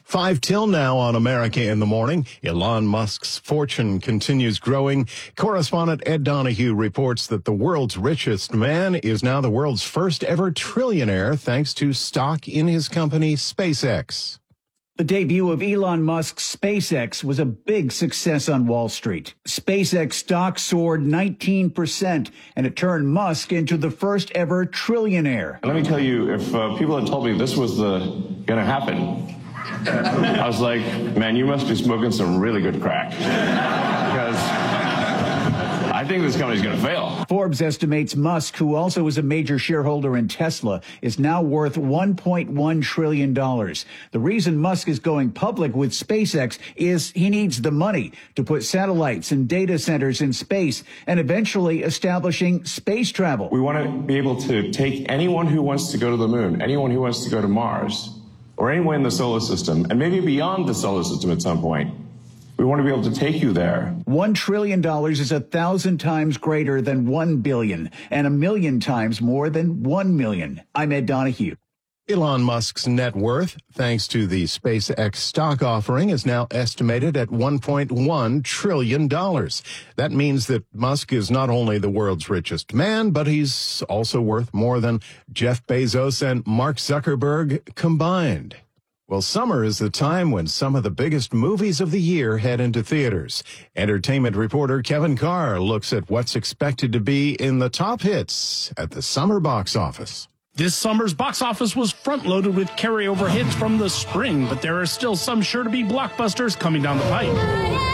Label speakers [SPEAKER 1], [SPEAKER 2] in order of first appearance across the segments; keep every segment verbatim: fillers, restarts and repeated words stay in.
[SPEAKER 1] Five till now on America in the Morning. Elon Musk's fortune continues growing. Correspondent Ed Donahue reports that the world's richest man is now the world's first ever trillionaire thanks to stock in his company SpaceX.
[SPEAKER 2] The debut of Elon Musk's SpaceX was a big success on Wall Street. SpaceX stock soared nineteen percent, and it turned Musk into the first ever trillionaire.
[SPEAKER 3] Let me tell you, if uh, people had told me this was the going to happen, I was like, man, you must be smoking some really good crack. Because I think this company's going to fail.
[SPEAKER 2] Forbes estimates Musk, who also is a major shareholder in Tesla, is now worth one point one trillion dollars. The reason Musk is going public with SpaceX is he needs the money to put satellites and data centers in space and eventually establishing space travel.
[SPEAKER 3] We want to be able to take anyone who wants to go to the moon, anyone who wants to go to Mars, or anywhere in the solar system, and maybe beyond the solar system at some point. We want to be able to take you there.
[SPEAKER 2] One trillion dollars is a thousand times greater than one billion and a million times more than one million. I'm Ed Donahue.
[SPEAKER 1] Elon Musk's net worth, thanks to the SpaceX stock offering, is now estimated at one point one trillion dollars. That means that Musk is not only the world's richest man, but he's also worth more than Jeff Bezos and Mark Zuckerberg combined. Well, summer is the time when some of the biggest movies of the year head into theaters. Entertainment reporter Kevin Carr looks at what's expected to be in the top hits at the summer box office.
[SPEAKER 4] This summer's box office was front-loaded with carryover hits from the spring, but there are still some sure-to-be blockbusters coming down the pipe.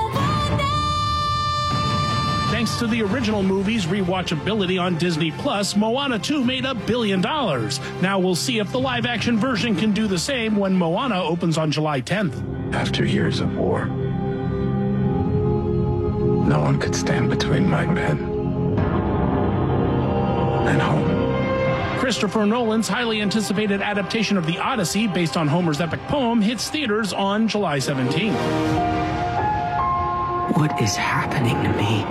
[SPEAKER 4] Thanks to the original movie's rewatchability on Disney Plus, Moana two made a billion dollars. Now we'll see if the live-action version can do the same when Moana opens on July tenth.
[SPEAKER 5] After years of war, no one could stand between my bed and home.
[SPEAKER 4] Christopher Nolan's highly anticipated adaptation of The Odyssey, based on Homer's epic poem, hits theaters on July seventeenth.
[SPEAKER 6] What is happening to me?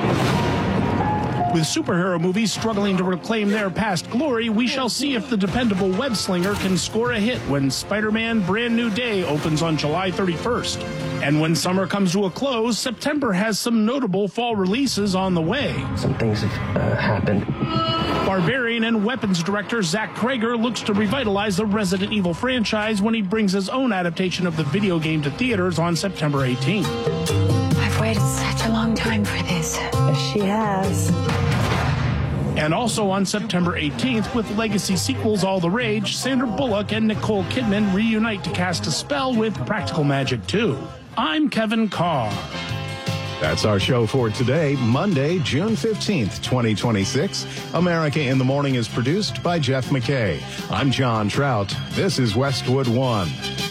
[SPEAKER 4] With superhero movies struggling to reclaim their past glory, we shall see if the dependable web slinger can score a hit when Spider-Man Brand New Day opens on July thirty-first. And when summer comes to a close, September has some notable fall releases on the way.
[SPEAKER 6] Some things have uh, happened.
[SPEAKER 4] Barbarian and Weapons director Zach Cregger looks to revitalize the Resident Evil franchise when he brings his own adaptation of the video game to theaters on September eighteenth.
[SPEAKER 7] I've waited such a long time for this.
[SPEAKER 8] Yes, she has.
[SPEAKER 4] And also on September eighteenth, with legacy sequels all the rage, Sandra Bullock and Nicole Kidman reunite to cast a spell with Practical Magic two. I'm Kevin Carr.
[SPEAKER 1] That's our show for today, Monday, June fifteenth, twenty twenty-six. America in the Morning is produced by Jeff McKay. I'm John Trout. This is Westwood One.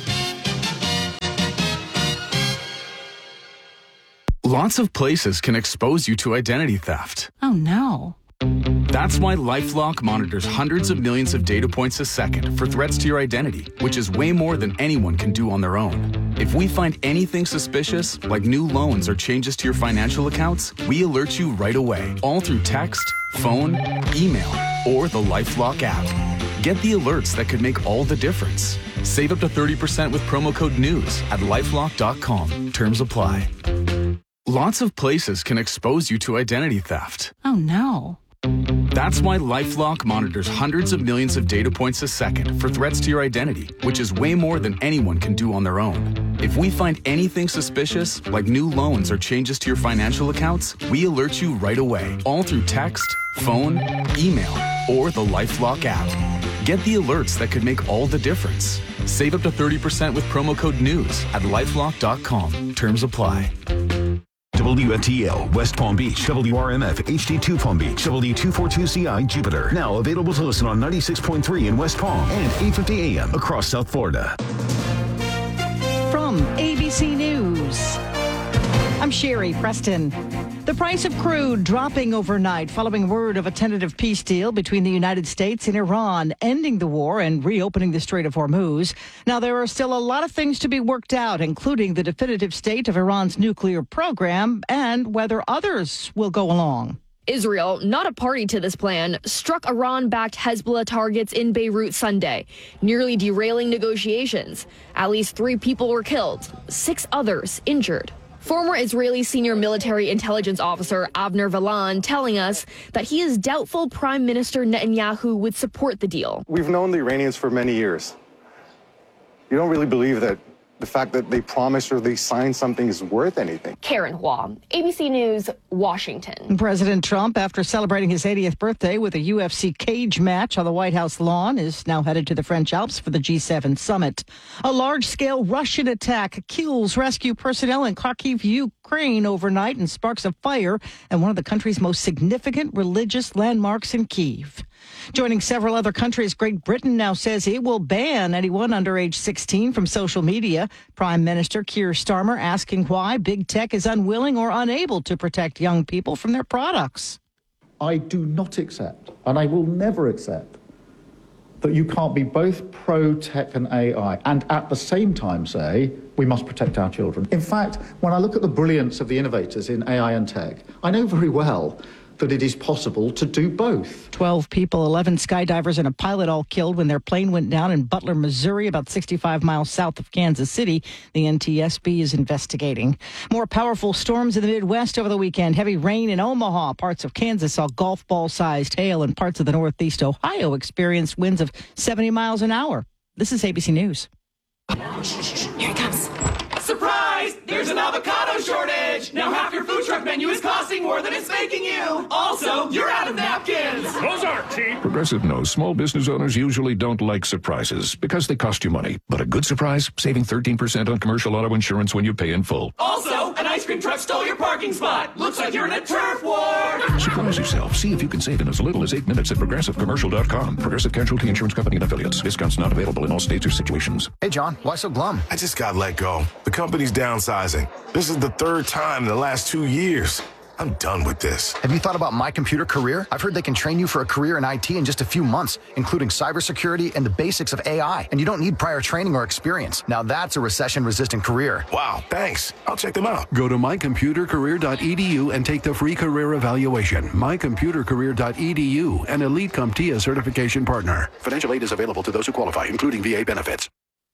[SPEAKER 9] Lots of places can expose you to identity theft.
[SPEAKER 7] Oh, no.
[SPEAKER 9] That's why LifeLock monitors hundreds of millions of data points a second for threats to your identity, which is way more than anyone can do on their own. If we find anything suspicious, like new loans or changes to your financial accounts, we alert you right away, all through text, phone, email, or the LifeLock app. Get the alerts that could make all the difference. Save up to thirty percent with promo code NEWS at lifelock dot com. Terms apply. Lots of places can expose you to identity theft.
[SPEAKER 7] Oh, no.
[SPEAKER 9] That's why LifeLock monitors hundreds of millions of data points a second for threats to your identity, which is way more than anyone can do on their own. If we find anything suspicious, like new loans or changes to your financial accounts, we alert you right away, all through text, phone, email, or the LifeLock app. Get the alerts that could make all the difference. Save up to thirty percent with promo code NEWS at lifelock dot com. Terms apply.
[SPEAKER 10] W F T L, West Palm Beach, W R M F, H D two Palm Beach, W two forty-two C I, Jupiter. Now available to listen on ninety-six point three in West Palm and eight fifty A M across South Florida.
[SPEAKER 8] From A B C News, I'm Sherry Preston. The price of crude dropping overnight following word of a tentative peace deal between the United States and Iran, ending the war and reopening the Strait of Hormuz. Now, there are still a lot of things to be worked out, including the definitive state of Iran's nuclear program and whether others will go along.
[SPEAKER 11] Israel, not a party to this plan, struck Iran-backed Hezbollah targets in Beirut Sunday, nearly derailing negotiations. At least three people were killed, six others injured. Former Israeli senior military intelligence officer Avner Valan telling us that he is doubtful Prime Minister Netanyahu would support the deal.
[SPEAKER 12] We've known the Iranians for many years. You don't really believe that the fact that they promised or they signed something is worth anything.
[SPEAKER 11] Karen Hua, A B C News, Washington.
[SPEAKER 8] President Trump, after celebrating his eightieth birthday with a U F C cage match on the White House lawn, is now headed to the French Alps for the G seven summit. A large-scale Russian attack kills rescue personnel in Kharkiv, Ukraine overnight and sparks a fire at one of the country's most significant religious landmarks in Kyiv. Joining several other countries, Great Britain now says it will ban anyone under age sixteen from social media. Prime Minister Keir Starmer asking why big tech is unwilling or unable to protect young people from their products.
[SPEAKER 13] I do not accept, and I will never accept, that you can't be both pro-tech and A I and at the same time say we must protect our children. In fact, when I look at the brilliance of the innovators in A I and tech, I know very well that it is possible to do both.
[SPEAKER 8] Twelve people, eleven skydivers and a pilot all killed when their plane went down in Butler, Missouri, about sixty-five miles south of Kansas City. The N T S B is investigating. More powerful storms in the Midwest over the weekend. Heavy rain in Omaha. Parts of Kansas saw golf ball-sized hail, and parts of the Northeast Ohio experienced winds of seventy miles an hour. This is A B C News.
[SPEAKER 14] Here it comes. Surprise! There's an avocado shortage! Now half your food truck menu is costing more than it's making you! Also, you're out of napkins!
[SPEAKER 15] Those aren't cheap! Progressive knows small business owners usually don't like surprises because they cost you money. But a good surprise? Saving thirteen percent on commercial auto insurance when you pay in full.
[SPEAKER 14] Also, an ice cream truck stole your parking spot! Looks like you're in a turf war!
[SPEAKER 15] Surprise yourself. See if you can save in as little as eight minutes at progressive commercial dot com. Progressive Casualty Insurance Company and Affiliates. Discounts not available in all states or situations.
[SPEAKER 16] Hey, John, why so glum?
[SPEAKER 17] I just got let go. The company's downsizing. This is the third time in the last two years. I'm done with this.
[SPEAKER 16] Have you thought about My Computer Career? I've heard they can train you for a career in I T in just a few months, including cybersecurity and the basics of A I. And you don't need prior training or experience. Now that's a recession-resistant career.
[SPEAKER 17] Wow, thanks. I'll check them out.
[SPEAKER 18] Go to my computer career dot e d u and take the free career evaluation. my computer career dot e d u, an Elite CompTIA certification partner. Financial aid is available to those who qualify, including V A benefits.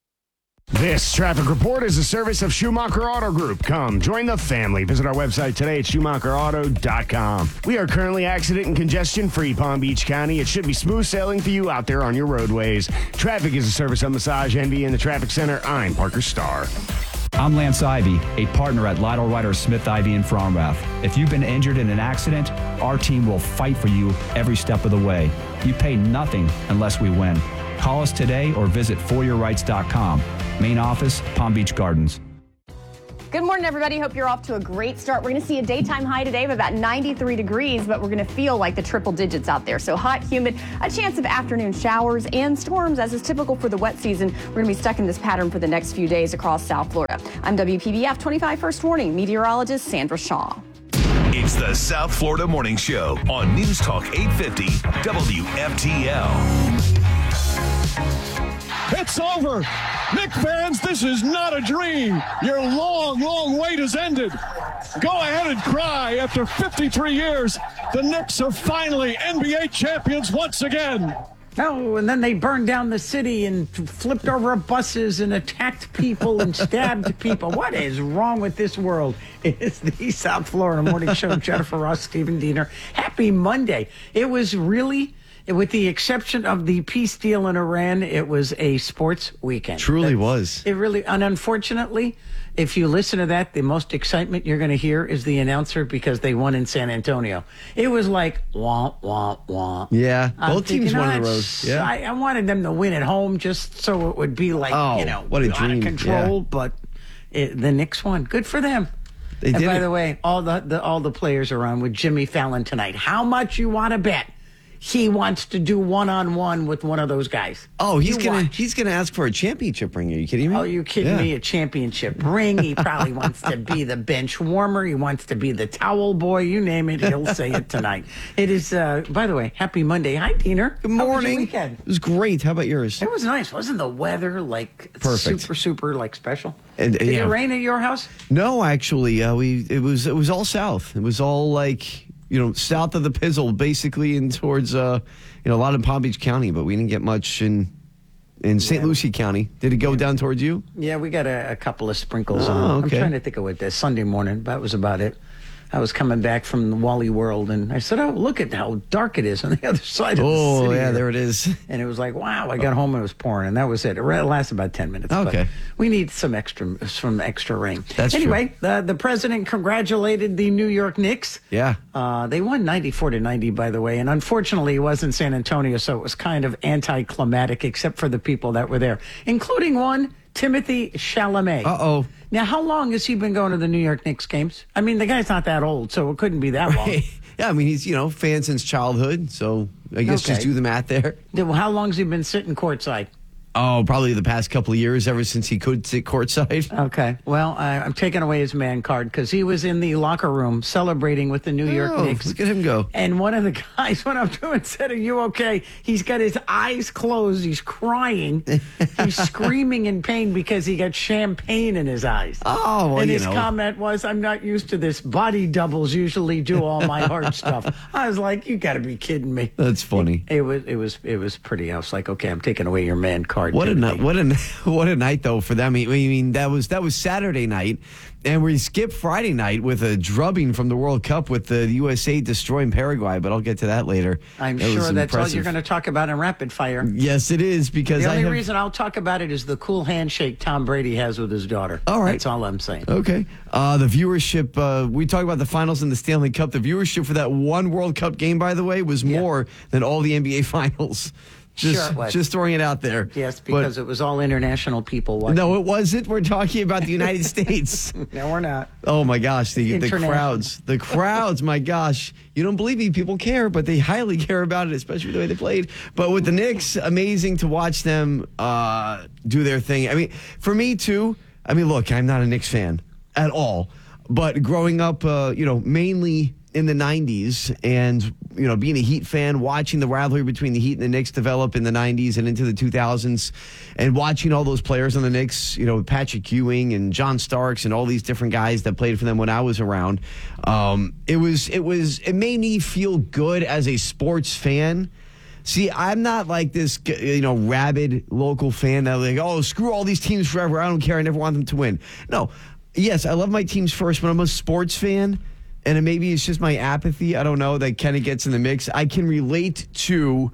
[SPEAKER 19] This traffic report is a service of Schumacher Auto Group. Come, join the family. Visit our website today at schumacher auto dot com. We are currently accident and congestion-free Palm Beach County. It should be smooth sailing for you out there on your roadways. Traffic is a service of Massage Envy in the Traffic Center. I'm Parker Starr.
[SPEAKER 20] I'm Lance Ivy, a partner at Lytle Ryder Smith Ivy in Fromrath. If you've been injured in an accident, our team will fight for you every step of the way. You pay nothing unless we win. Call us today or visit for your rights dot com. Main office, Palm Beach Gardens.
[SPEAKER 21] Good morning, everybody. Hope you're off to a great start. We're going to see a daytime high today of about ninety-three degrees, but we're going to feel like the triple digits out there. So hot, humid, a chance of afternoon showers and storms, as is typical for the wet season. We're going to be stuck in this pattern for the next few days across South Florida. I'm W P B F twenty-five First Warning meteorologist Sandra Shaw.
[SPEAKER 10] It's the South Florida Morning Show on News Talk eight fifty W F T L.
[SPEAKER 22] It's over. Knick fans, this is not a dream. Your long, long wait has ended. Go ahead and cry. After fifty-three years, the Knicks are finally N B A champions once again.
[SPEAKER 2] Oh, and then they burned down the city and flipped over buses and attacked people and stabbed people. What is wrong with this world? It's the South Florida Morning Show. Jennifer Ross, Stephen Diener. Happy Monday. It was really... With the exception of the peace deal in Iran, it was a sports weekend.
[SPEAKER 23] Truly
[SPEAKER 2] That's,
[SPEAKER 23] was.
[SPEAKER 2] It really, and unfortunately, if you listen to that, the most excitement you're going to hear is the announcer because they won in San Antonio. It was like, wah, wah, wah.
[SPEAKER 23] Yeah,
[SPEAKER 2] I'm
[SPEAKER 23] both teams
[SPEAKER 2] thinking,
[SPEAKER 23] won
[SPEAKER 2] oh,
[SPEAKER 23] in a row. Yeah.
[SPEAKER 2] I, I wanted them to win at home just so it would be like,
[SPEAKER 23] oh,
[SPEAKER 2] you know,
[SPEAKER 23] what a
[SPEAKER 2] out
[SPEAKER 23] dream.
[SPEAKER 2] of control,
[SPEAKER 23] Yeah.
[SPEAKER 2] but it, the Knicks won. Good for them.
[SPEAKER 23] They
[SPEAKER 2] and
[SPEAKER 23] did
[SPEAKER 2] by
[SPEAKER 23] it.
[SPEAKER 2] the way, all the, the all the players are on with Jimmy Fallon tonight. How much you want to bet he wants to do one-on-one with one of those guys?
[SPEAKER 23] Oh, he's
[SPEAKER 2] You
[SPEAKER 23] gonna
[SPEAKER 2] watch.
[SPEAKER 23] he's gonna ask for a championship ring. Are you kidding me?
[SPEAKER 2] Oh, you kidding
[SPEAKER 23] Yeah.
[SPEAKER 2] me? A championship ring. He probably wants to be the bench warmer. He wants to be the towel boy. You name it, he'll say it tonight. It is, uh, by the way, happy Monday. Hi, Diener.
[SPEAKER 23] Good
[SPEAKER 2] How was your
[SPEAKER 23] morning.
[SPEAKER 2] weekend?
[SPEAKER 23] It was great. How about yours?
[SPEAKER 2] It was nice. Wasn't the weather like
[SPEAKER 23] Perfect.
[SPEAKER 2] super, super like special?
[SPEAKER 23] And,
[SPEAKER 2] Did
[SPEAKER 23] yeah.
[SPEAKER 2] it rain at your house?
[SPEAKER 23] No, actually, uh, we it was it was all south. It was all like you know, south of the Pizzle, basically, and towards, uh, you know, a lot in Palm Beach County, but we didn't get much in in Saint
[SPEAKER 3] Yeah.
[SPEAKER 23] Lucie County. Did it go
[SPEAKER 3] Yeah.
[SPEAKER 23] down towards you?
[SPEAKER 3] Yeah, we got a, a couple of sprinkles
[SPEAKER 23] Oh,
[SPEAKER 3] on.
[SPEAKER 23] okay.
[SPEAKER 3] I'm trying to think of what this Sunday morning. That was about it. I was coming back from the Wally World, and I said, "Oh, look at how dark it is on the other side of
[SPEAKER 23] Oh,
[SPEAKER 3] the city."
[SPEAKER 23] yeah,
[SPEAKER 3] here."
[SPEAKER 23] there it is.
[SPEAKER 3] And it was like, wow. I got home and it was pouring, and that was it. It ra- lasted about ten minutes. but
[SPEAKER 23] Okay.
[SPEAKER 3] we need some extra, some extra rain.
[SPEAKER 23] That's true.
[SPEAKER 3] anyway. The the president congratulated the New York Knicks.
[SPEAKER 23] Yeah.
[SPEAKER 3] Uh, they won ninety-four to ninety, by the way, and unfortunately, it was in San Antonio, so it was kind of anticlimactic, except for the people that were there, including one Timothy Chalamet.
[SPEAKER 23] Uh oh.
[SPEAKER 3] Now, how long has he been going to the New York Knicks games? I mean, the guy's not that old, so it couldn't be that long.
[SPEAKER 23] Yeah, I mean, he's, you know, fan since childhood, so I guess
[SPEAKER 3] Okay.
[SPEAKER 23] just do the math there.
[SPEAKER 3] Well, how long has he been sitting courtside?
[SPEAKER 23] Oh, probably the past couple of years, ever since he could sit courtside.
[SPEAKER 3] Okay. Well, I, I'm taking away his man card because he was in the locker room celebrating with the New York
[SPEAKER 23] Oh,
[SPEAKER 3] Knicks.
[SPEAKER 23] look at him go.
[SPEAKER 3] And one of the guys went up to him and said, "Are you okay?" He's got his eyes closed. He's crying. He's screaming in pain because he got champagne in his eyes.
[SPEAKER 23] Oh, well,
[SPEAKER 3] And
[SPEAKER 23] you
[SPEAKER 3] his
[SPEAKER 23] know.
[SPEAKER 3] comment was, "I'm not used to this. Body doubles usually do all my hard stuff." I was like, "You got to be kidding me."
[SPEAKER 23] That's funny.
[SPEAKER 3] It was, it was, it was pretty. I was like, "Okay, I'm taking away your man card."
[SPEAKER 23] What a
[SPEAKER 3] Timothy.
[SPEAKER 23] night! What a what a night though for them. I mean, that was that was Saturday night, and we skipped Friday night with a drubbing from the World Cup with the U S A destroying Paraguay. But I'll get to that later.
[SPEAKER 3] I'm
[SPEAKER 23] That was
[SPEAKER 3] sure that's all
[SPEAKER 23] impressive.
[SPEAKER 3] you're going to talk about in rapid fire.
[SPEAKER 23] Yes, it is because
[SPEAKER 3] The
[SPEAKER 23] I
[SPEAKER 3] only
[SPEAKER 23] have,
[SPEAKER 3] reason I'll talk about it is the cool handshake Tom Brady has with his daughter.
[SPEAKER 23] All right.
[SPEAKER 3] That's all I'm saying.
[SPEAKER 23] Okay. Uh, the viewership, uh, we talk about the finals in the Stanley Cup. The viewership for that one World Cup game, by the way, was more than all the N B A finals. Just,
[SPEAKER 3] Sure it was.
[SPEAKER 23] just throwing it out there.
[SPEAKER 3] Yes,
[SPEAKER 23] But-
[SPEAKER 3] because it was all international people watching.
[SPEAKER 23] no, it wasn't. We're talking about the United States.
[SPEAKER 3] No, we're not.
[SPEAKER 23] Oh my gosh, the, the
[SPEAKER 3] International.
[SPEAKER 23] crowds, the crowds, my gosh. You don't believe me, people care, but they highly care about it, especially the way they played. But with the Knicks, amazing to watch them uh, do their thing. I mean, for me too, I mean, look, I'm not a Knicks fan at all, but growing up, uh, you know, mainly in the nineties and, you know, being a Heat fan, watching the rivalry between the Heat and the Knicks develop in the nineties and into the two thousands, and watching all those players on the Knicks, you know, Patrick Ewing and John Starks and all these different guys that played for them when I was around. Um, it was, it was, it made me feel good as a sports fan. See, I'm not like this, you know, rabid local fan that like, oh, screw all these teams forever. I don't care. I never want them to win. No. Yes, I love my teams first, but I'm a sports fan. And maybe it's just my apathy, I don't know, that kind of gets in the mix. I can relate to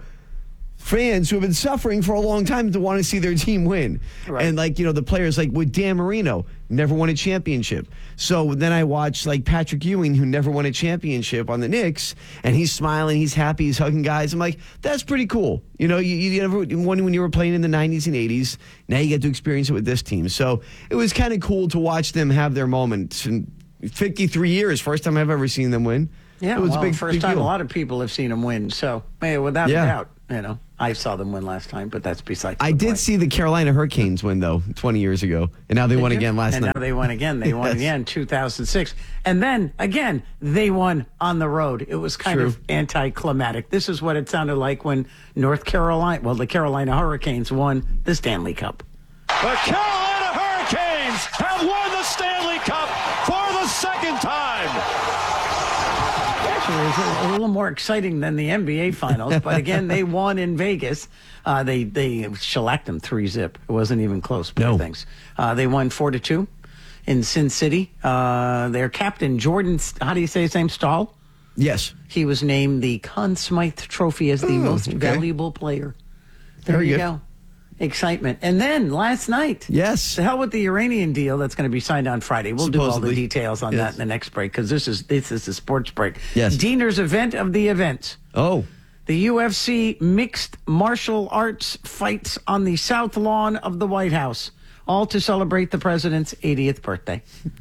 [SPEAKER 23] fans who have been suffering for a long time to want to see their team win.
[SPEAKER 3] Right.
[SPEAKER 23] And like, you know, the players like with Dan Marino, never won a championship. So then I watch like Patrick Ewing, who never won a championship on the Knicks, and he's smiling, he's happy, he's hugging guys. I'm like, that's pretty cool. You know, you, you never won when you were playing in the nineties and eighties. Now you get to experience it with this team. So it was kind of cool to watch them have their moments. And fifty-three years, first time I've ever seen them win.
[SPEAKER 3] Yeah,
[SPEAKER 23] it was
[SPEAKER 3] well,
[SPEAKER 23] a big,
[SPEAKER 3] first
[SPEAKER 23] big
[SPEAKER 3] time
[SPEAKER 23] deal.
[SPEAKER 3] a lot of people have seen him win. So, hey, without
[SPEAKER 23] Yeah.
[SPEAKER 3] a doubt, you know, I saw them win last time, but that's besides the
[SPEAKER 23] I did
[SPEAKER 3] point.
[SPEAKER 23] see the Carolina Hurricanes win, though, twenty years ago. And now they
[SPEAKER 3] Did
[SPEAKER 23] won
[SPEAKER 3] you?
[SPEAKER 23] again last
[SPEAKER 3] and
[SPEAKER 23] night.
[SPEAKER 3] now they won again. They won
[SPEAKER 23] Yes.
[SPEAKER 3] again in two thousand six. And then, again, they won on the road. It was kind
[SPEAKER 23] True.
[SPEAKER 3] of anticlimactic. This is what it sounded like when North Carolina, well, the Carolina Hurricanes won the Stanley Cup.
[SPEAKER 22] The Carolina Hurricanes have won the Stanley Cup for the second time.
[SPEAKER 3] Actually, it's a, a little more exciting than the N B A Finals, but again, they won in Vegas. Uh, they they shellacked them three zip. It wasn't even close. Poor
[SPEAKER 23] No.
[SPEAKER 3] things. Uh, they won four to two in Sin City. Uh, their captain Jordan, how do you say his name? Stahl.
[SPEAKER 23] Yes.
[SPEAKER 3] He was named the Conn Smythe Trophy as the
[SPEAKER 23] Oh,
[SPEAKER 3] most
[SPEAKER 23] okay.
[SPEAKER 3] valuable player. There
[SPEAKER 23] Very
[SPEAKER 3] you
[SPEAKER 23] good.
[SPEAKER 3] go. Excitement. And then last night,
[SPEAKER 23] Yes.
[SPEAKER 3] the hell with the Iranian deal that's going to be signed on Friday. We'll do all the
[SPEAKER 23] Supposedly.
[SPEAKER 3] details on
[SPEAKER 23] Yes.
[SPEAKER 3] that in the next break because this is this is the sports break.
[SPEAKER 23] Yes.
[SPEAKER 3] Diener's event of the events.
[SPEAKER 23] Oh.
[SPEAKER 3] The U F C mixed martial arts fights on the South Lawn of the White House, all to celebrate the president's eightieth birthday.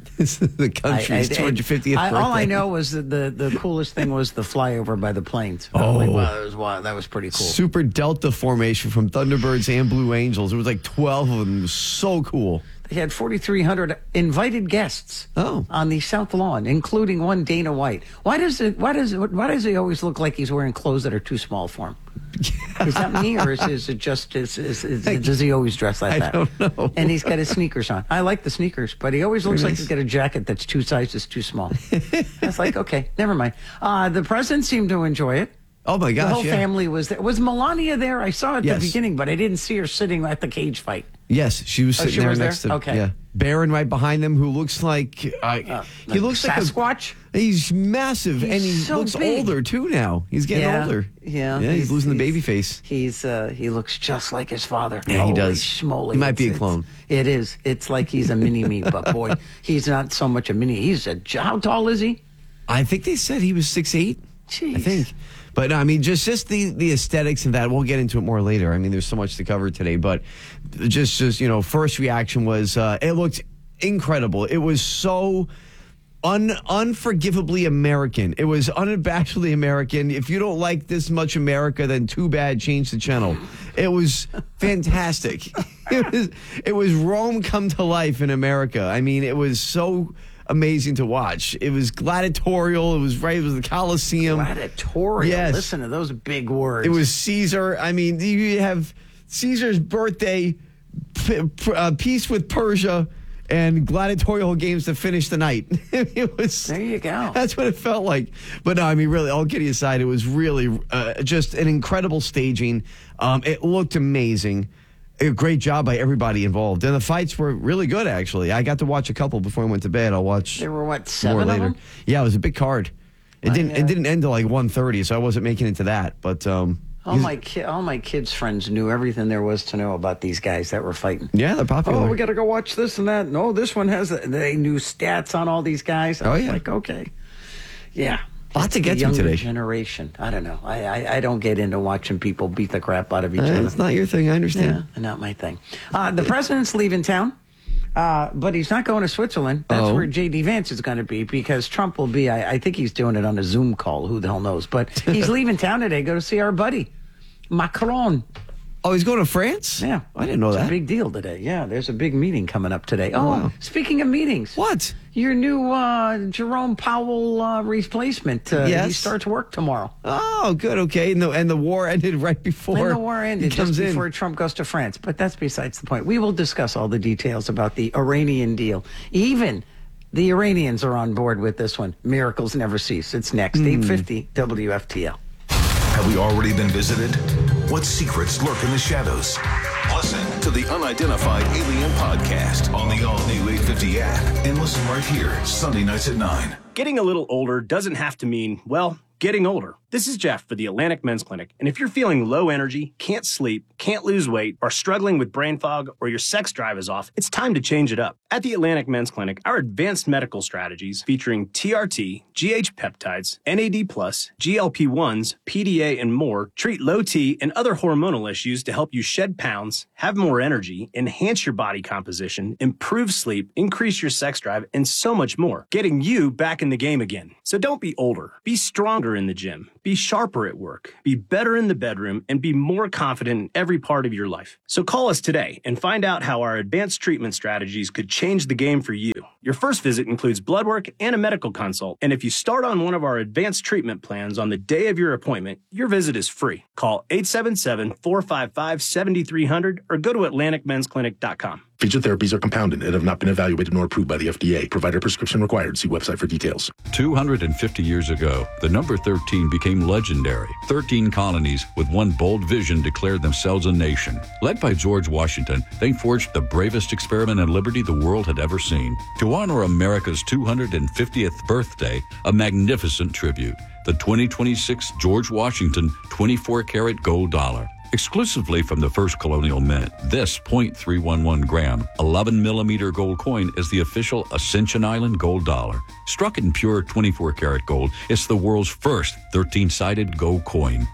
[SPEAKER 23] the country's
[SPEAKER 3] I- I-
[SPEAKER 23] two hundred fiftieth
[SPEAKER 3] I-
[SPEAKER 23] birthday.
[SPEAKER 3] All I know was that the, the coolest thing was the flyover by the planes.
[SPEAKER 23] Oh.
[SPEAKER 3] Like, wow, that was wow, that was pretty cool.
[SPEAKER 23] Super Delta formation from Thunderbirds and Blue Angels. There was like twelve of them. It was so cool.
[SPEAKER 3] he had forty-three hundred invited guests
[SPEAKER 23] oh.
[SPEAKER 3] on the South Lawn, including one Dana White. Why does it? Why does it? Why does he always look like he's wearing clothes that are too small for him? Is that me, or is, is it just? Is, is, is, does he always dress like
[SPEAKER 23] I
[SPEAKER 3] that?
[SPEAKER 23] I don't know.
[SPEAKER 3] And he's got his sneakers on. I like the sneakers, but he always looks
[SPEAKER 23] Very
[SPEAKER 3] like
[SPEAKER 23] nice.
[SPEAKER 3] he's got a jacket that's two sizes too small. It's like, okay, never mind. Uh, the president seemed to enjoy it.
[SPEAKER 23] Oh my gosh!
[SPEAKER 3] The whole
[SPEAKER 23] yeah.
[SPEAKER 3] family was there. Was Melania there? I saw at
[SPEAKER 23] Yes.
[SPEAKER 3] the beginning, but I didn't see her sitting at the cage fight.
[SPEAKER 23] Yes, she was
[SPEAKER 3] Oh,
[SPEAKER 23] sitting
[SPEAKER 3] she
[SPEAKER 23] there
[SPEAKER 3] was
[SPEAKER 23] next
[SPEAKER 3] there?
[SPEAKER 23] to
[SPEAKER 3] Okay.
[SPEAKER 23] yeah. Barron right behind them, who looks like uh,
[SPEAKER 3] Uh,
[SPEAKER 23] he looks like
[SPEAKER 3] Sasquatch.
[SPEAKER 23] A, he's massive,
[SPEAKER 3] He's
[SPEAKER 23] and he
[SPEAKER 3] so
[SPEAKER 23] looks
[SPEAKER 3] big.
[SPEAKER 23] older too. Now he's getting
[SPEAKER 3] Yeah,
[SPEAKER 23] older.
[SPEAKER 3] yeah.
[SPEAKER 23] yeah. He's,
[SPEAKER 3] He's-
[SPEAKER 23] losing the
[SPEAKER 3] he's-
[SPEAKER 23] baby face.
[SPEAKER 3] He's uh, he looks just like his father.
[SPEAKER 23] Yeah, he
[SPEAKER 3] Holy
[SPEAKER 23] does.
[SPEAKER 3] schmoly.
[SPEAKER 23] He might be a
[SPEAKER 3] It's-
[SPEAKER 23] clone.
[SPEAKER 3] It is. It's like he's a mini me, but boy, he's not so much a mini. He's a. How tall is he?
[SPEAKER 23] I think they said he was six eight.
[SPEAKER 3] Jeez.
[SPEAKER 23] I think. But no, I mean, just just the, the aesthetics of that. We'll get into it more later. I mean, there's so much to cover today. But just, just you know, first reaction was uh, it looked incredible. It was so un, unforgivably American. It was unabashedly American. If you don't like this much America, then too bad, change the channel. It was fantastic. It was, it was Rome come to life in America. I mean, it was so amazing to watch. It was gladiatorial. It was right. It was the Colosseum.
[SPEAKER 3] Gladiatorial.
[SPEAKER 23] Yes.
[SPEAKER 3] Listen to those big words.
[SPEAKER 23] It was Caesar. I mean, you have Caesar's birthday, p- p- uh, peace with Persia, and gladiatorial games to finish the night. It was.
[SPEAKER 3] There you go.
[SPEAKER 23] That's what it felt like. But no, I mean, really, all kidding aside, it was really uh, just an incredible staging. Um, it looked amazing. A great job by everybody involved, and the fights were really good. Actually, I got to watch a couple before I went to bed. I'll watch.
[SPEAKER 3] There were, what,
[SPEAKER 23] more
[SPEAKER 3] seven of
[SPEAKER 23] later.
[SPEAKER 3] them?
[SPEAKER 23] Yeah, it was a big card. It
[SPEAKER 3] I,
[SPEAKER 23] didn't.
[SPEAKER 3] uh,
[SPEAKER 23] It didn't end till like one thirty, so I wasn't making it to that. But um,
[SPEAKER 3] All my ki- all my kids' friends knew everything there was to know about these guys that were fighting.
[SPEAKER 23] yeah, they're popular.
[SPEAKER 3] Oh, we got to go watch this and that. No, this one has. A, they knew stats on all these guys. I
[SPEAKER 23] Oh,
[SPEAKER 3] was
[SPEAKER 23] yeah.
[SPEAKER 3] like, okay, yeah.
[SPEAKER 23] Lot to
[SPEAKER 3] The
[SPEAKER 23] get to
[SPEAKER 3] younger
[SPEAKER 23] today.
[SPEAKER 3] generation. I don't know. I, I I don't get into watching people beat the crap out of each
[SPEAKER 23] Uh,
[SPEAKER 3] other.
[SPEAKER 23] it's not your thing. I understand.
[SPEAKER 3] Yeah, not my thing. Uh, the president's leaving town, uh, but he's not going to Switzerland. That's
[SPEAKER 23] Oh.
[SPEAKER 3] where J D Vance is going to be because Trump will be. I, I think he's doing it on a Zoom call. Who the hell knows? But he's leaving town today. Go to see our buddy Macron.
[SPEAKER 23] Oh, he's going to France?
[SPEAKER 3] Yeah,
[SPEAKER 23] I didn't know
[SPEAKER 3] it's
[SPEAKER 23] that.
[SPEAKER 3] a big deal today. Yeah, there's a big meeting coming up today. Oh,
[SPEAKER 23] wow.
[SPEAKER 3] speaking of meetings,
[SPEAKER 23] What?
[SPEAKER 3] your new uh, Jerome Powell uh, replacement? Uh,
[SPEAKER 23] Yes.
[SPEAKER 3] he starts work tomorrow.
[SPEAKER 23] Oh, good. Okay, and the and the war ended right before.
[SPEAKER 3] And the war ended
[SPEAKER 23] he comes
[SPEAKER 3] just
[SPEAKER 23] in.
[SPEAKER 3] before Trump goes to France. But that's besides the point. We will discuss all the details about the Iranian deal. Even the Iranians are on board with this one. Miracles never cease. It's next.
[SPEAKER 23] Hmm.
[SPEAKER 3] eight fifty W F T L.
[SPEAKER 10] Have we already been visited? What secrets lurk in the shadows? Listen to the Unidentified Alien Podcast on the all-new eight fifty app and listen right here, Sunday nights at nine.
[SPEAKER 4] Getting a little older doesn't have to mean, well, getting older. This is Jeff for the Atlantic Men's Clinic, and if you're feeling low energy, can't sleep, can't lose weight, are struggling with brain fog, or your sex drive is off, it's time to change it up. At the Atlantic Men's Clinic, our advanced medical strategies featuring T R T, G H peptides, N A D plus, G L P ones, P D A, and more treat low T and other hormonal issues to help you shed pounds, have more energy, enhance your body composition, improve sleep, increase your sex drive, and so much more, getting you back in the game again. So don't be older. Be stronger in the gym. Be sharper at work. Be better in the bedroom and be more confident in every part of your life. So call us today and find out how our advanced treatment strategies could change the game for you. Your first visit includes blood work and a medical consult. And if you start on one of our advanced treatment plans on the day of your appointment, your visit is free. Call eight seven seven, four five five, seven three zero zero or go to atlantic men's clinic dot com.
[SPEAKER 5] Feature therapies are compounded and have not been evaluated nor approved by the F D A. Provider prescription required. See website for details.
[SPEAKER 6] two hundred fifty years ago, the number thirteen became legendary. thirteen colonies with one bold vision declared themselves a nation. Led by George Washington, they forged the bravest experiment in liberty the world had ever seen. To honor America's two hundred fiftieth birthday, a magnificent tribute. The twenty twenty-six George Washington twenty-four karat gold dollar. Exclusively from the first colonial mint, this point three one one gram, eleven millimeter gold coin is the official Ascension Island gold dollar. Struck in pure twenty-four karat gold, it's the world's first thirteen-sided gold coin.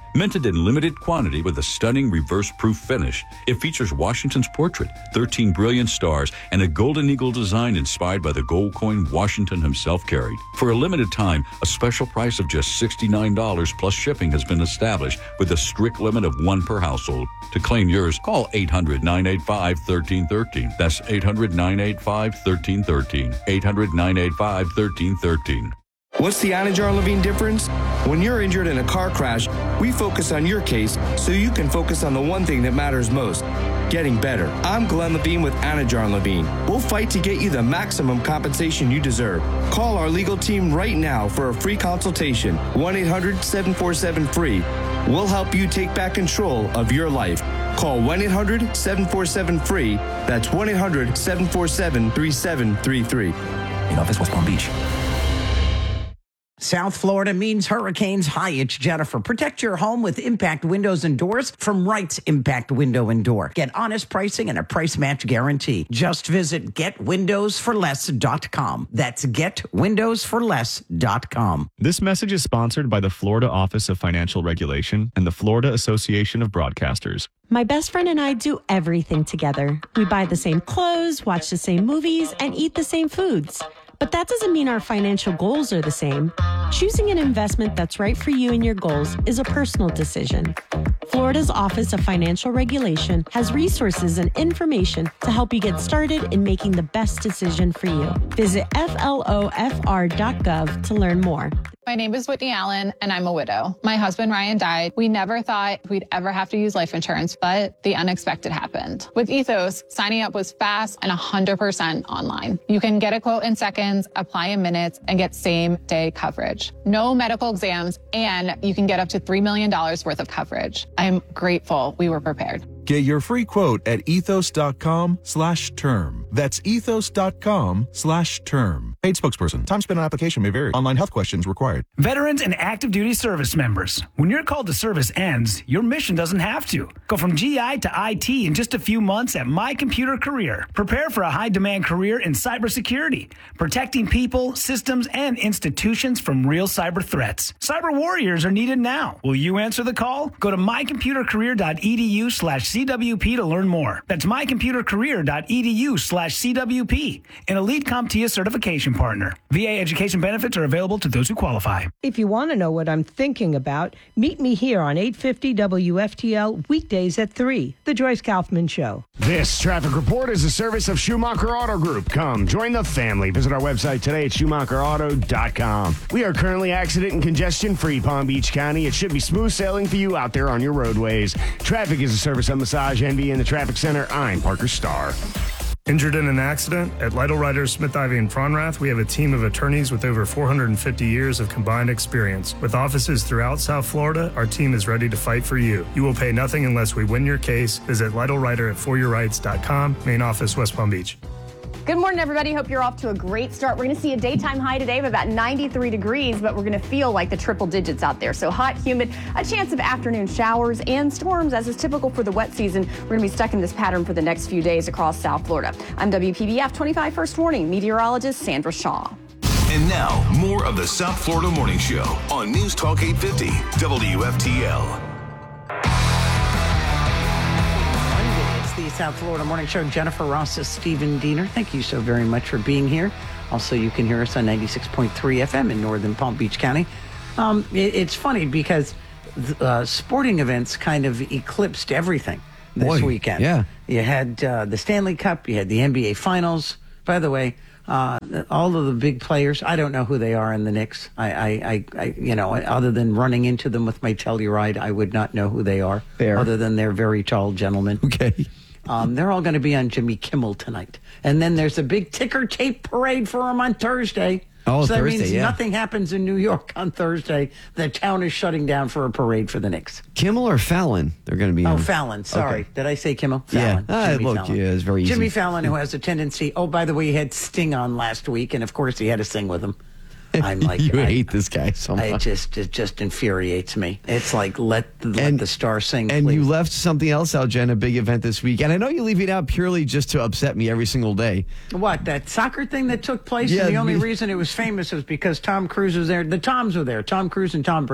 [SPEAKER 6] Minted in limited quantity with a stunning reverse-proof finish. It features Washington's portrait, thirteen brilliant stars, and a golden eagle design inspired by the gold coin Washington himself carried. For a limited time, a special price of just sixty-nine dollars plus shipping has been established with a strict limit of one per household. To claim yours, call eight hundred, nine eight five, one three one three. That's eight hundred, nine eight five, one three one three. eight hundred, nine eight five, one three one three.
[SPEAKER 1] What's the Anajar Levine difference? When you're injured in a car crash, we focus on your case so you can focus on the one thing that matters most, getting better. I'm Glenn Levine with Anajar Levine. We'll fight to get you the maximum compensation you deserve. Call our legal team right now for a free consultation. one eight hundred, seven four seven, free. We'll help you take back control of your life. Call one eight hundred, seven four seven, free. That's one eight hundred, seven four seven, three seven three three.
[SPEAKER 3] In office, West Palm Beach. South Florida means hurricanes. Hi, it's Jennifer. Protect your home with Impact Windows and Doors from Wright's Impact Window and Door. Get honest pricing and a price match guarantee. Just visit get windows for less dot com. That's get windows for less dot com.
[SPEAKER 7] This message is sponsored by the Florida Office of Financial Regulation and the Florida Association of Broadcasters.
[SPEAKER 9] My best friend and I do everything together. We buy the same clothes, watch the same movies, and eat the same foods. But that doesn't mean our financial goals are the same. Choosing an investment that's right for you and your goals is a personal decision. Florida's Office of Financial Regulation has resources and information to help you get started in making the best decision for you. Visit F L O F R dot gov to learn more.
[SPEAKER 24] My name is Whitney Allen, and I'm a widow. My husband, Ryan, died. We never thought we'd ever have to use life insurance, but the unexpected happened. With Ethos, signing up was fast and one hundred percent online. You can get a quote in seconds, apply in minutes, and get same-day coverage. No medical exams, and you can get up to three million dollars worth of coverage. I'm grateful we were prepared.
[SPEAKER 25] Get your free quote at ethos.com slash term. That's ethos.com slash term. Paid spokesperson. Time spent on application may vary. Online health questions required.
[SPEAKER 26] Veterans and active duty service members. When your call to service ends, your mission doesn't have to. Go from G I to I T in just a few months at My Computer Career. Prepare for a high-demand career in cybersecurity, protecting people, systems, and institutions from real cyber threats. Cyber warriors are needed now. Will you answer the call? Go to mycomputercareer.edu slash CWP to learn more. That's mycomputercareer.edu slash CWP, an Elite CompTIA certification partner. V A education benefits are available to those who qualify.
[SPEAKER 27] If you want to know what I'm thinking about, meet me here on eight fifty W F T L weekdays at three, The Joyce Kaufman Show.
[SPEAKER 19] This traffic report is a service of Schumacher Auto Group. Come, join the family. Visit our website today at schumacher auto dot com. We are currently accident and congestion-free Palm Beach County. It should be smooth sailing for you out there on your roadways. Traffic is a service of Massage Envy in the Traffic Center. I'm Parker Starr.
[SPEAKER 28] Injured in an accident? At Lytle Writers, Smith, Ivy, and Fronrath, we have a team of attorneys with over four hundred fifty years of combined experience. With offices throughout South Florida, our team is ready to fight for you. You will pay nothing unless we win your case. Visit Lytle Writer at for your rights dot com, main office, West Palm Beach.
[SPEAKER 21] Good morning, everybody. Hope you're off to a great start. We're going to see a daytime high today of about ninety-three degrees, but we're going to feel like the triple digits out there. So hot, humid, a chance of afternoon showers and storms, as is typical for the wet season. We're going to be stuck in this pattern for the next few days across South Florida. I'm W P B F twenty-five First Warning meteorologist Sandra Shaw.
[SPEAKER 10] And now, more of the South Florida Morning Show on News Talk eight fifty W F T L.
[SPEAKER 3] The South Florida Morning Show. Jennifer Ross is Stephen Diener. Thank you so very much for being here. Also, you can hear us on ninety-six point three F M in northern Palm Beach County. Um, it, it's funny because uh, sporting events kind of eclipsed everything this
[SPEAKER 23] Boy,
[SPEAKER 3] weekend.
[SPEAKER 23] yeah.
[SPEAKER 3] You had uh, the Stanley Cup. You had the N B A Finals. By the way, uh, all of the big players, I don't know who they are in the Knicks. I, I, I, I you know, other than running into them with my Telluride, I would not know who they are.
[SPEAKER 23] Fair.
[SPEAKER 3] Other than they're very tall gentlemen.
[SPEAKER 23] Okay.
[SPEAKER 3] Um, they're all going to be on Jimmy Kimmel tonight. And then there's a big ticker tape parade for them on Thursday.
[SPEAKER 23] Oh,
[SPEAKER 3] so that
[SPEAKER 23] Thursday,
[SPEAKER 3] means
[SPEAKER 23] yeah.
[SPEAKER 3] nothing happens in New York on Thursday. The town is shutting down for a parade for the Knicks.
[SPEAKER 23] Kimmel or Fallon? They're going to be
[SPEAKER 3] Oh,
[SPEAKER 23] on.
[SPEAKER 3] Fallon. Sorry.
[SPEAKER 23] Okay.
[SPEAKER 3] Did I say Kimmel?
[SPEAKER 23] Yeah.
[SPEAKER 3] Fallon.
[SPEAKER 23] Ah,
[SPEAKER 3] Jimmy
[SPEAKER 23] look,
[SPEAKER 3] Fallon.
[SPEAKER 23] yeah, it's very easy.
[SPEAKER 3] Jimmy Fallon, who has a tendency. Oh, by the way, he had Sting on last week, and of course he had to sing with him. I'm like,
[SPEAKER 23] you
[SPEAKER 3] I,
[SPEAKER 23] hate this guy so much.
[SPEAKER 3] It just it just infuriates me. It's like let let
[SPEAKER 23] And-
[SPEAKER 3] the star sing.
[SPEAKER 23] And
[SPEAKER 3] please.
[SPEAKER 23] you left something else out, Jen, a big event this week. And I know you leave it out purely just to upset me every single day.
[SPEAKER 3] What, that soccer thing that took place?
[SPEAKER 23] Yeah,
[SPEAKER 3] and the only
[SPEAKER 23] we-
[SPEAKER 3] reason it was famous was because Tom Cruise was there. The Toms were there, Tom Cruise and Tom Brady.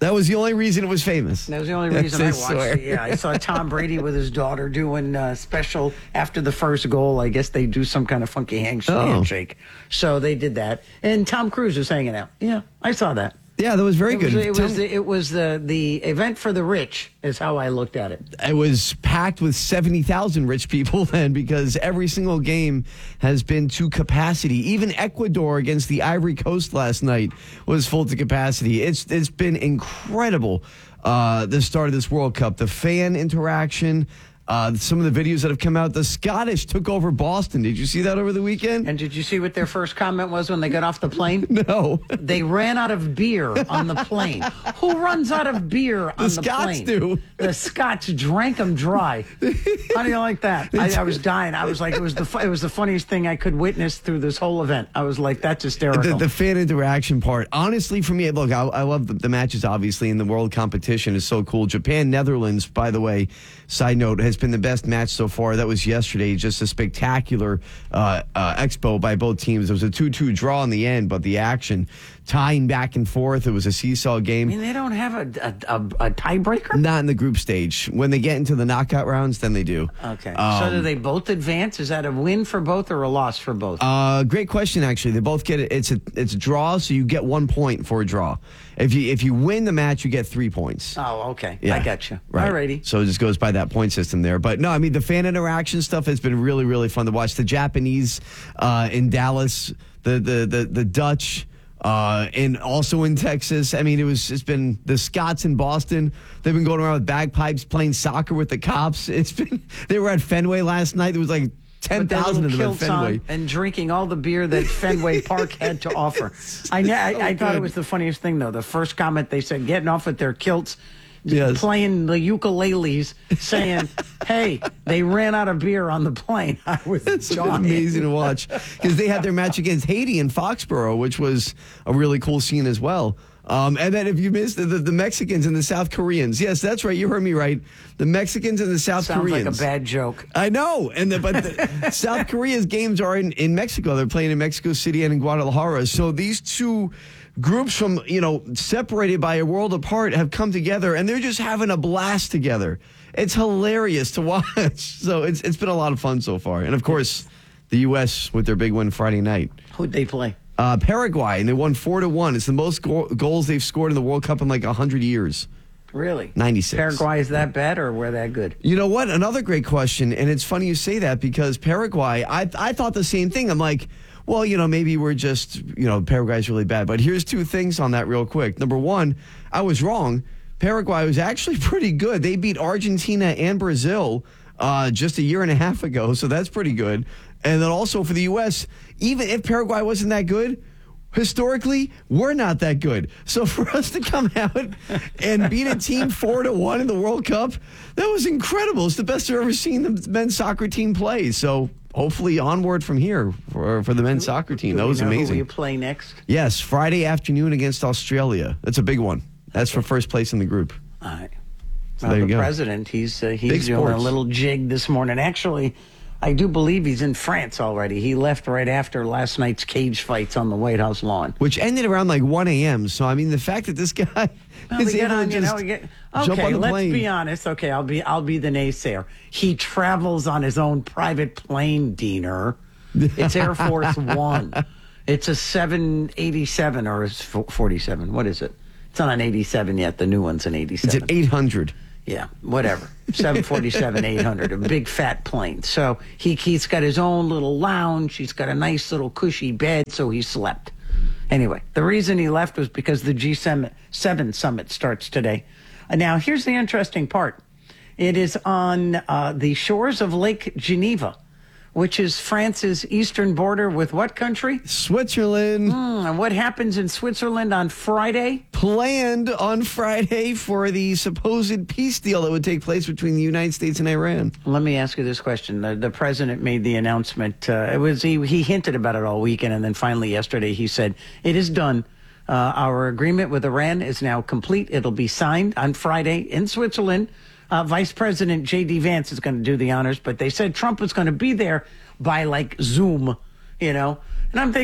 [SPEAKER 23] That was the only reason it was famous.
[SPEAKER 3] That was the only reason I watched it. Yeah, I saw Tom Brady with his daughter doing uh, special after the first goal. I guess they do some kind of funky hand-
[SPEAKER 23] Oh.
[SPEAKER 3] handshake. So they did that. And Tom Cruise was hanging out. Yeah, I saw that.
[SPEAKER 23] Yeah, that was very
[SPEAKER 3] It
[SPEAKER 23] good.
[SPEAKER 3] was, it
[SPEAKER 23] Tom-
[SPEAKER 3] was, the, it was the, the event for the rich, is how I looked at it.
[SPEAKER 23] It was packed with seventy thousand rich people then, because every single game has been to capacity. Even Ecuador against the Ivory Coast last night was full to capacity. It's It's been incredible, uh, the start of this World Cup. The fan interaction, uh, some of the videos that have come out. The Scottish took over Boston. Did you see that over the weekend?
[SPEAKER 3] And did you see what their first comment was when they got off the plane?
[SPEAKER 23] No.
[SPEAKER 3] They ran out of beer on the plane. Who runs out of beer on the,
[SPEAKER 23] The Scots
[SPEAKER 3] plane?
[SPEAKER 23] do.
[SPEAKER 3] The Scots drank them dry. How do you like that? I, I was dying. I was like, it was the fu- it was the funniest thing I could witness through this whole event. I was like, that's hysterical.
[SPEAKER 23] The, the fan interaction part, honestly, for me, look, I, I love the, the matches, obviously, and the world competition is so cool. Japan, Netherlands, by the way, side note, has been the best match so far. That was yesterday, just a spectacular uh, uh, expo by both teams. It was a two two draw in the end, but the action, tying back and forth, it was a seesaw game.
[SPEAKER 3] I mean, they don't have a, a, a, a tiebreaker?
[SPEAKER 23] Not in the group stage. When they get into the knockout rounds, then they do.
[SPEAKER 3] Okay.
[SPEAKER 23] Um,
[SPEAKER 3] so do they both advance? Is that a win for both or a loss for both?
[SPEAKER 23] Uh, great question. Actually, they both get it. It's a it's a draw, so you get one point for a draw. If you if you win the match, you get three points.
[SPEAKER 3] Oh, okay.
[SPEAKER 23] Yeah.
[SPEAKER 3] I got you.
[SPEAKER 23] Right.
[SPEAKER 3] Alrighty.
[SPEAKER 23] So it just goes by that point system there. But no, I mean, the fan interaction stuff has been really, really fun to watch. The Japanese uh, in Dallas, the the the, the Dutch. Uh, and also in Texas. I mean, it was, it's been the Scots in Boston. They've been going around with bagpipes, playing soccer with the cops. It's been, they were at Fenway last night. There was like ten thousand of them at Fenway.
[SPEAKER 3] And drinking all the beer that Fenway Park had to offer. I, I, I thought it was the funniest thing, though. The first comment they said, getting off with their kilts,
[SPEAKER 23] yes.
[SPEAKER 3] playing the ukuleles, saying, hey, they ran out of beer on the plane. I was
[SPEAKER 23] It's been
[SPEAKER 3] dying.
[SPEAKER 23] amazing to watch because they had their match against Haiti in Foxborough, which was a really cool scene as well. Um, and then if you missed the, the, the Mexicans and the South Koreans. Yes, that's right. You heard me right. The Mexicans and the South
[SPEAKER 3] Sounds
[SPEAKER 23] Koreans.
[SPEAKER 3] like a bad joke.
[SPEAKER 23] I know. And the, but the South Korea's games are in, in Mexico. They're playing in Mexico City and in Guadalajara. So these two groups from, you know, separated by a world apart have come together and they're just having a blast together. It's hilarious to watch. So it's it's been a lot of fun so far. And of course, the U S with their big win Friday night.
[SPEAKER 3] Who'd they play?
[SPEAKER 23] Uh, Paraguay, and they won four to one. It's the most go- goals they've scored in the World Cup in like a hundred years.
[SPEAKER 3] Really?
[SPEAKER 23] ninety-six.
[SPEAKER 3] Paraguay is that bad or were that good?
[SPEAKER 23] You know what? Another great question, and it's funny you say that because Paraguay, I I thought the same thing. I'm like, well, you know, maybe we're just, you know, Paraguay's really bad. But here's two things on that real quick. Number one, I was wrong. Paraguay was actually pretty good. They beat Argentina and Brazil uh, just a year and a half ago, so that's pretty good. And then also for the U S, even if Paraguay wasn't that good, historically, we're not that good. So for us to come out and beat a team four to one in the World Cup, that was incredible. It's the best I've ever seen the men's soccer team play. So hopefully onward from here for, for the men's soccer team. That was
[SPEAKER 3] Do we know
[SPEAKER 23] amazing.
[SPEAKER 3] Who you play next?
[SPEAKER 23] Yes, Friday afternoon against Australia. That's a big one. That's for first place in the group.
[SPEAKER 3] All right.
[SPEAKER 23] So
[SPEAKER 3] Well,
[SPEAKER 23] there you
[SPEAKER 3] the
[SPEAKER 23] go.
[SPEAKER 3] president, he's uh, he's
[SPEAKER 23] Big
[SPEAKER 3] doing a
[SPEAKER 23] sports.
[SPEAKER 3] little jig this morning. Actually, I do believe he's in France already. He left right after last night's cage fights on the White House lawn.
[SPEAKER 23] Which ended around like one a.m. So, I mean, the fact that this guy
[SPEAKER 3] Well,
[SPEAKER 23] is
[SPEAKER 3] we get
[SPEAKER 23] able
[SPEAKER 3] on,
[SPEAKER 23] to
[SPEAKER 3] you
[SPEAKER 23] just
[SPEAKER 3] know, we get,
[SPEAKER 23] jump
[SPEAKER 3] okay,
[SPEAKER 23] on the
[SPEAKER 3] let's
[SPEAKER 23] plane.
[SPEAKER 3] be honest. Okay, I'll be I'll be the naysayer. He travels on his own private plane, Diener. It's Air Force One. It's a seven eighty-seven or is forty-seven. What is it? It's not an eighty-seven yet. The new one's an eighty-seven.
[SPEAKER 23] It's an eight hundred.
[SPEAKER 3] Yeah, whatever. seven forty-seven, eight hundred, a big fat plane. So he, he's got his own little lounge. He's got a nice little cushy bed, so he slept. Anyway, the reason he left was because the G seven summit starts today. Uh, now, here's the interesting part. It is on uh, the shores of Lake Geneva, which is France's eastern border with what country?
[SPEAKER 23] Switzerland.
[SPEAKER 3] Mm, and what happens in Switzerland on Friday?
[SPEAKER 23] Planned on Friday for the supposed peace deal that would take place between the United States and Iran.
[SPEAKER 3] Let me ask you this question. The, the president made the announcement. Uh, it was he, he hinted about it all weekend, and then finally yesterday he said, it is done. Uh, our agreement with Iran is now complete. It'll be signed on Friday in Switzerland. Uh, Vice President J D. Vance is going to do the honors, but they said Trump was going to be there by like Zoom, you know. And I'm thinking,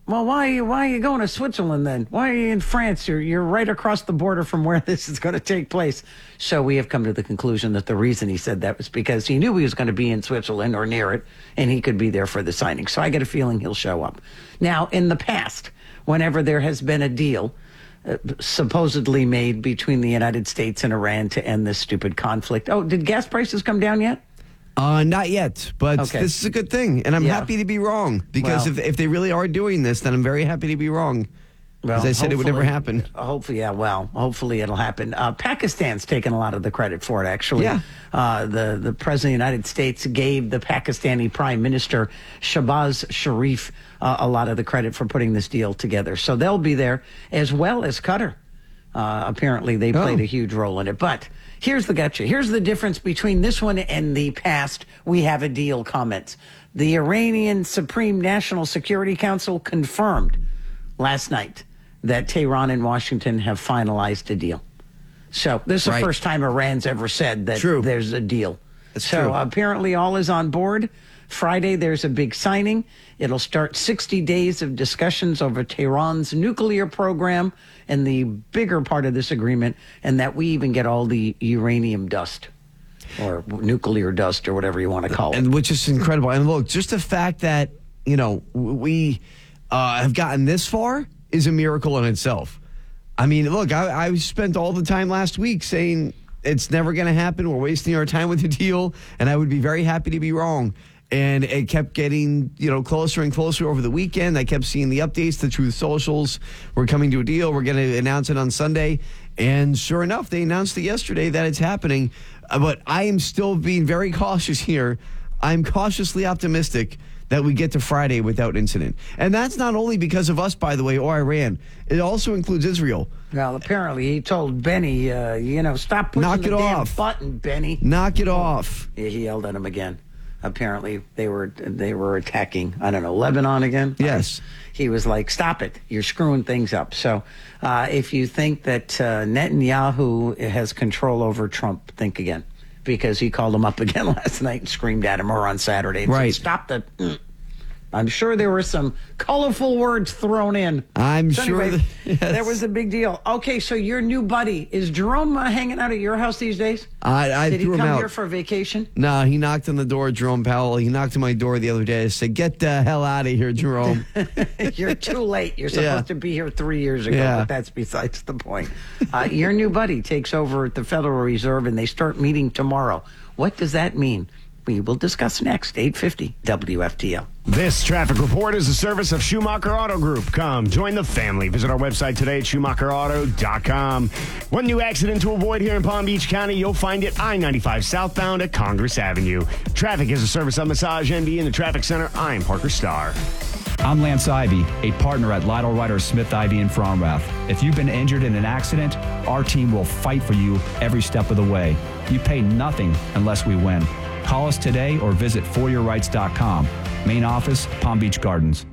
[SPEAKER 3] Well, why are you, why are you going to Switzerland then? Why are you in France? You're, you're right across the border from where this is going to take place. So we have come to the conclusion that the reason he said that was because he knew he was going to be in Switzerland or near it, and he could be there for the signing. So I get a feeling he'll show up. Now, in the past, whenever there has been a deal uh, supposedly made between the United States and Iran to end this stupid conflict. Oh, did gas prices come down yet?
[SPEAKER 23] Uh, not yet, but
[SPEAKER 3] Okay.
[SPEAKER 23] this is a good thing, and I'm
[SPEAKER 3] Yeah.
[SPEAKER 23] happy to be wrong, because
[SPEAKER 3] Well-
[SPEAKER 23] if, if they really are doing this, then I'm very happy to be wrong. As I said, it would never
[SPEAKER 3] hopefully-
[SPEAKER 23] happen.
[SPEAKER 3] Hopefully, yeah. Well, hopefully it'll happen. Uh, Pakistan's taken a lot of the credit for it, actually.
[SPEAKER 23] Yeah.
[SPEAKER 3] Uh, the the president of the United States gave the Pakistani Prime Minister Shahbaz Sharif uh, a lot of the credit for putting this deal together. So they'll be there, as well as Qatar. Uh, apparently, they played
[SPEAKER 23] Oh.
[SPEAKER 3] a huge role in it. But here's the gotcha. Here's the difference between this one and the past "we have a deal" comments. The Iranian Supreme National Security Council confirmed last night that Tehran and Washington have finalized a deal. So this is
[SPEAKER 23] Right.
[SPEAKER 3] the first time Iran's ever said that
[SPEAKER 23] True.
[SPEAKER 3] there's a deal.
[SPEAKER 23] That's
[SPEAKER 3] so
[SPEAKER 23] true.
[SPEAKER 3] apparently all is on board. Friday, there's a big signing. It'll start sixty days of discussions over Tehran's nuclear program and the bigger part of this agreement, and that we even get all the uranium dust or nuclear dust or whatever you want to call it.
[SPEAKER 23] And which is incredible. And look, just the fact that, you know, we uh, have gotten this far is a miracle in itself. I mean, look, I, I spent all the time last week saying it's never going to happen. We're wasting our time with the deal, and I would be very happy to be wrong. And it kept getting, you know, closer and closer over the weekend. I kept seeing the updates, the Truth Socials. We're coming to a deal. We're going to announce it on Sunday. And sure enough, they announced it yesterday that it's happening. Uh, But I am still being very cautious here. I'm cautiously optimistic that we get to Friday without incident. And that's not only because of us, by the way, or Iran. It also includes Israel.
[SPEAKER 3] Well, apparently he told Benny, uh, you know, stop pushing
[SPEAKER 23] Knock
[SPEAKER 3] the
[SPEAKER 23] it
[SPEAKER 3] damn
[SPEAKER 23] off.
[SPEAKER 3] button, Benny.
[SPEAKER 23] Knock it off.
[SPEAKER 3] Yeah, he yelled at him again. Apparently they were they were attacking, I don't know, Lebanon again?
[SPEAKER 23] Yes.
[SPEAKER 3] He was like, stop it. You're screwing things up. So uh, if you think that uh, Netanyahu has control over Trump, think again. Because he called him up again last night and screamed at him, or on Saturday. And
[SPEAKER 23] Right.
[SPEAKER 3] said, stop the... Mm. I'm sure there were some colorful words thrown in.
[SPEAKER 23] I'm
[SPEAKER 3] So
[SPEAKER 23] sure
[SPEAKER 3] anyway,
[SPEAKER 23] that- yes.
[SPEAKER 3] that was a big deal. Okay, so your new buddy, is Jerome uh, hanging out at your house these days?
[SPEAKER 23] I, I
[SPEAKER 3] Did he
[SPEAKER 23] threw him
[SPEAKER 3] come
[SPEAKER 23] out.
[SPEAKER 3] here for vacation?
[SPEAKER 23] No, he knocked on the door, Jerome Powell. He knocked on my door the other day. I said, get the hell out of here, Jerome.
[SPEAKER 3] You're too late. You're supposed
[SPEAKER 23] Yeah.
[SPEAKER 3] to be here three years ago,
[SPEAKER 23] Yeah.
[SPEAKER 3] but that's besides the point. Uh, your new buddy takes over at the Federal Reserve, and they start meeting tomorrow. What does that mean? We will discuss next, eight fifty W F T L.
[SPEAKER 19] This traffic report is a service of Schumacher Auto Group. Come, join the family. Visit our website today at Schumacher Auto dot com. One new accident to avoid here in Palm Beach County. You'll find it I ninety-five southbound at Congress Avenue. Traffic is a service of Massage N B in the Traffic Center. I'm Parker Starr.
[SPEAKER 20] I'm Lance Ivy, a partner at Lytle Ryder Smith Ivy in Fromrath. If you've been injured in an accident, our team will fight for you every step of the way. You pay nothing unless we win. Call us today or visit for your rights dot com. Main office, Palm Beach Gardens.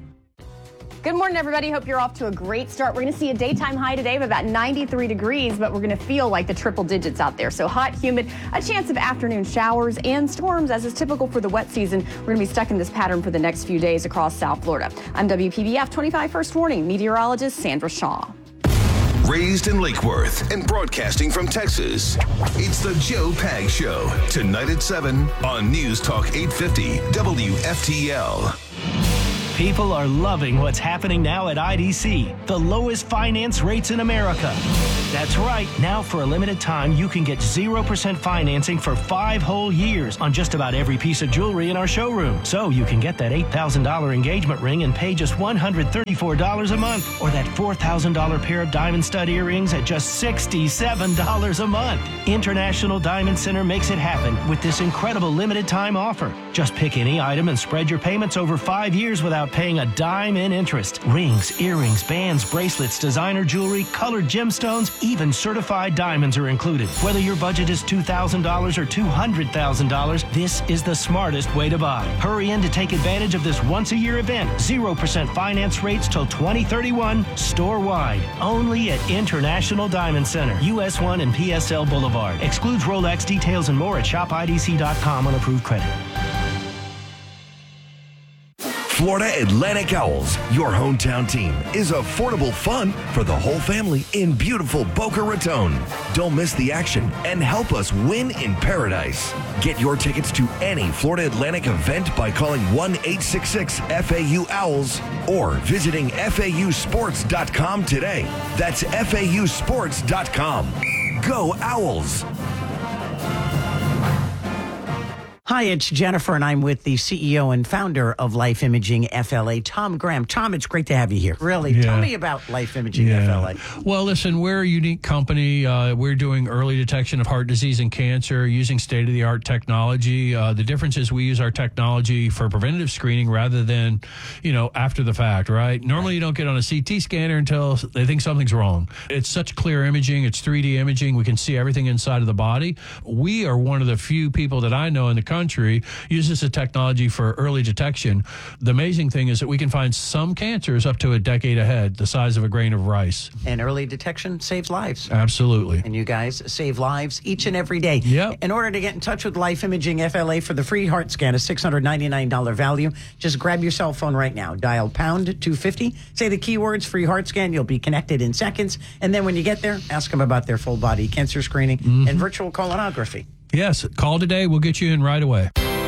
[SPEAKER 21] Good morning, everybody. Hope you're off to a great start. We're going to see a daytime high today of about ninety-three degrees, but we're going to feel like the triple digits out there. So hot, humid, a chance of afternoon showers and storms, as is typical for the wet season. We're going to be stuck in this pattern for the next few days across South Florida. I'm W P B F twenty-five First Warning meteorologist Sandra Shaw.
[SPEAKER 10] Raised in Lake Worth and broadcasting from Texas, it's the Joe Pag Show. Tonight at seven on News Talk eight fifty W F T L.
[SPEAKER 8] People are loving what's happening now at I D C, the lowest finance rates in America. That's right. Now, for a limited time, you can get zero percent financing for five whole years on just about every piece of jewelry in our showroom. So you can get that eight thousand dollars engagement ring and pay just one hundred thirty-four dollars a month, or that four thousand dollars pair of diamond stud earrings at just sixty-seven dollars a month. International Diamond Center makes it happen with this incredible limited time offer. Just pick any item and spread your payments over five years without paying a dime in interest. Rings, earrings, bands, bracelets, designer jewelry, colored gemstones, even certified diamonds are included. Whether your budget is two thousand dollars or two hundred thousand dollars, this is the smartest way to buy. Hurry in to take advantage of this once-a-year event. zero percent finance rates till twenty thirty-one, store-wide. Only at International Diamond Center, U S one and P S L Boulevard. Excludes Rolex. Details and more at shop I D C dot com on approved credit.
[SPEAKER 11] Florida Atlantic Owls, your hometown team, is affordable fun for the whole family in beautiful Boca Raton. Don't miss the action and help us win in paradise. Get your tickets to any Florida Atlantic event by calling one eight six six F A U Owls or visiting F A U sports dot com today. That's F A U sports dot com. Go Owls!
[SPEAKER 3] Hi, it's Jennifer, and I'm with the C E O and founder of Life Imaging F L A, Tom Graham. Tom, it's great to have you here. Really,
[SPEAKER 12] Yeah.
[SPEAKER 3] tell me about Life Imaging
[SPEAKER 12] Yeah.
[SPEAKER 3] F L A.
[SPEAKER 12] Well, listen, we're a unique company. Uh, we're doing early detection of heart disease and cancer using state-of-the-art technology. Uh, the difference is we use our technology for preventative screening rather than, you know, after the fact, right? Normally, you don't get on a C T scanner until they think something's wrong. It's such clear imaging. It's three D imaging. We can see everything inside of the body. We are one of the few people that I know in the country uses the technology for early detection. The amazing thing is that we can find some cancers up to a decade ahead, the size of a grain of rice.
[SPEAKER 3] And early detection saves lives.
[SPEAKER 12] Absolutely.
[SPEAKER 3] And you guys save lives each and every day.
[SPEAKER 12] Yep.
[SPEAKER 3] In order to get in touch with Life Imaging F L A for the free heart scan, a six hundred ninety-nine dollars value, just grab your cell phone right now. Dial pound two fifty, say the keywords free heart scan. You'll be connected in seconds. And then when you get there, ask them about their full body cancer screening
[SPEAKER 12] Mm-hmm.
[SPEAKER 3] and virtual colonography.
[SPEAKER 12] Yes, call today. We'll get you in right away.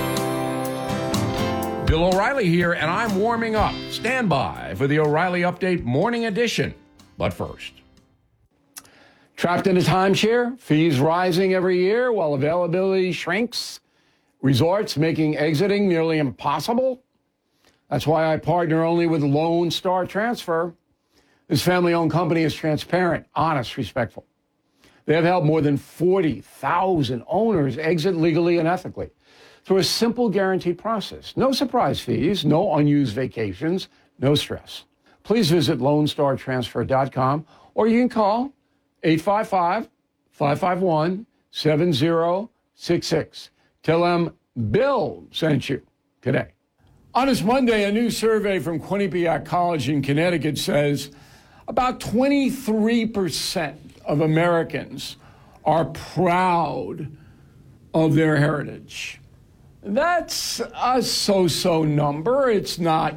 [SPEAKER 13] Bill O'Reilly here, and I'm warming up. Stand by for the O'Reilly Update Morning Edition. But first, trapped in a timeshare, fees rising every year while availability shrinks, resorts making exiting nearly impossible. That's why I partner only with Lone Star Transfer. This family-owned company is transparent, honest, respectful. They have helped more than forty thousand owners exit legally and ethically through a simple guaranteed process. No surprise fees, no unused vacations, no stress. Please visit lone star transfer dot com or you can call eight five five, five five one, seven zero six six. Tell them Bill sent you today. On this Monday, a new survey from Quinnipiac College in Connecticut says about twenty-three percent of Americans are proud of their heritage. That's a so-so number. It's not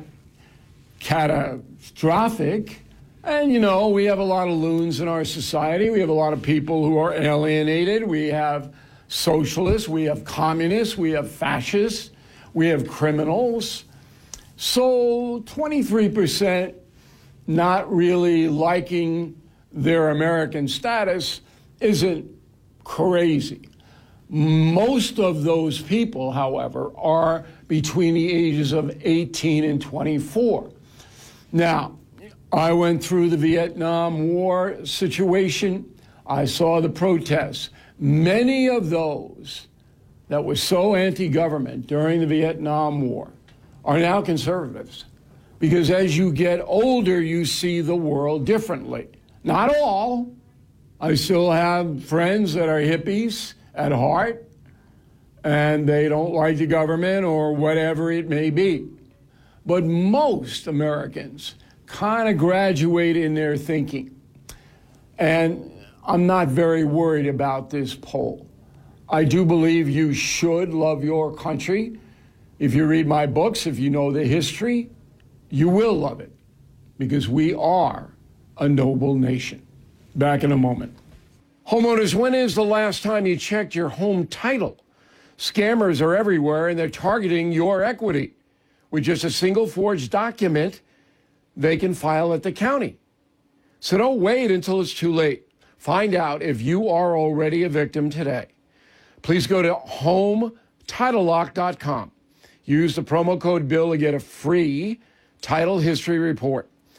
[SPEAKER 13] catastrophic. And, you know, we have a lot of loons in our society. We have a lot of people who are alienated. We have socialists. We have communists. We have fascists. We have criminals. So twenty-three percent not really liking their American status isn't crazy. Most of those people, however, are between the ages of eighteen and twenty-four. Now, I went through the Vietnam War situation. I saw the protests. Many of those that were so anti-government during the Vietnam War are now conservatives. Because as you get older, you see the world differently. Not all. I still have friends that are hippies at heart, and they don't like the government or whatever it may be. But most Americans kind of graduate in their thinking. And I'm not very worried about this poll. I do believe you should love your country. If you read my books, if you know the history, you will love it, because we are a noble nation. Back in a moment. Homeowners, when is the last time you checked your home title? Scammers are everywhere, and they're targeting your equity. With just a single forged document, they can file at the county. So don't wait until it's too late. Find out if you are already a victim today. Please go to home title lock dot com. Use the promo code BILL to get a free title history report.